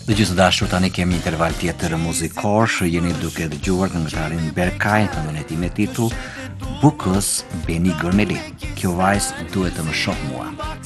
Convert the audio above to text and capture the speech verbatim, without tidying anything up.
Dhe gjithë dashur, tani kemi interval tjetër muzikosh, jeni duke dëgjuar këngëtarin Berkay, këngën e tij me titull Bukës Beni Gërneli. Kjo vajzë duhet të më shoh mua.